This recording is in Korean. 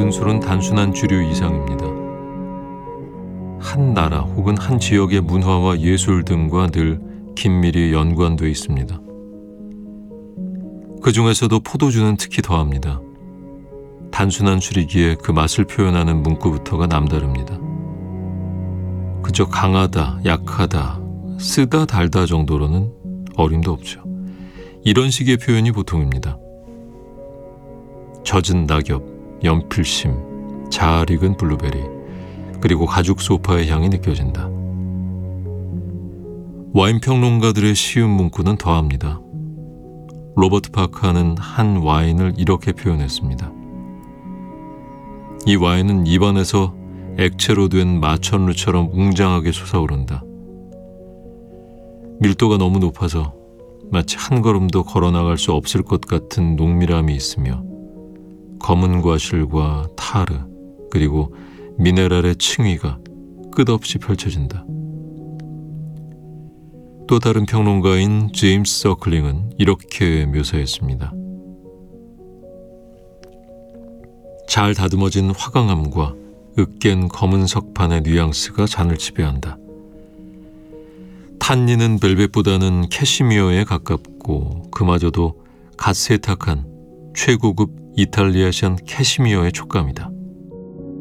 모든 술은 단순한 주류 이상입니다. 한 나라 혹은 한 지역의 문화와 예술 등과 늘 긴밀히 연관되어 있습니다. 그 중에서도 포도주는 특히 더합니다. 단순한 술이기에 그 맛을 표현하는 문구부터가 남다릅니다. 그저 강하다, 약하다, 쓰다, 달다 정도로는 어림도 없죠. 이런 식의 표현이 보통입니다. 젖은 낙엽, 연필심, 잘 익은 블루베리, 그리고 가죽 소파의 향이 느껴진다. 와인 평론가들의 쉬운 문구는 더합니다. 로버트 파커는 한 와인을 이렇게 표현했습니다. 이 와인은 입안에서 액체로 된 마천루처럼 웅장하게 솟아오른다. 밀도가 너무 높아서 마치 한 걸음도 걸어나갈 수 없을 것 같은 농밀함이 있으며 검은 과실과 타르 그리고 미네랄의 층위가 끝없이 펼쳐진다. 또 다른 평론가인 제임스 서클링은 이렇게 묘사했습니다. 잘 다듬어진 화강암과 으깬 검은 석판의 뉘앙스가 잔을 지배한다. 탄닌은 벨벳보다는 캐시미어에 가깝고 그마저도 갓 세탁한 최고급 이탈리아산 캐시미어의 촉감이다.